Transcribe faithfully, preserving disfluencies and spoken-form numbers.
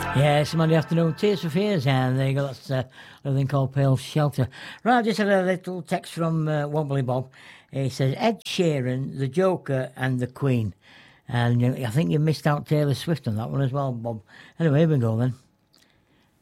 Yeah, it's Monday afternoon. Tears for Fears, and there you go. That's uh, a thing called Pale Shelter. Right, I just had a little text from uh, Wobbly Bob. He says Ed Sheeran, the Joker, and the Queen. And uh, I think you missed out Taylor Swift on that one as well, Bob. Anyway, here we go then.